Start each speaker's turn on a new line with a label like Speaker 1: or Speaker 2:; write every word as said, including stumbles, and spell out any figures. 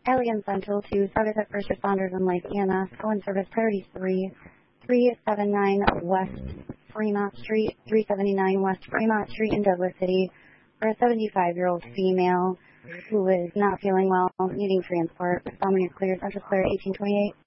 Speaker 1: Allian Central to Service at First Responders in Lake E M S, Cohen Service Priorities three, three seventy-nine West Fremont Street, three seventy-nine West Fremont Street in Douglas City for a seventy-five-year-old female who is not feeling well, needing transport. Responding is clear, Central Clear eighteen twenty-eight.